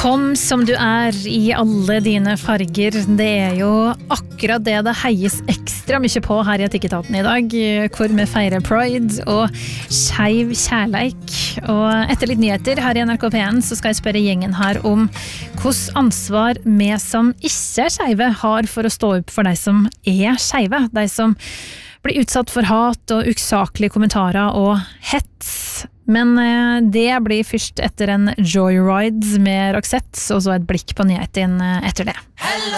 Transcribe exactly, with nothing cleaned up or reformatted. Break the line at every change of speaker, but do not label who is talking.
Kom som du er i alle dine farger. Det er jo akkurat det det heies ekstra mye på her i Etikketaten i dag, hvor vi feirer Pride og skeiv kjærleik. Og etter litt nyheter her i N R K P en så skal jeg spørre gjengen her om hvordan ansvar vi som ikke er skeive har for å stå opp for de som er skeive, de som blir utsatt for hat og usaklige kommentarer og hets. Men det blir først etter en joyride med Roxette, og så et blikk på nyheten etter det.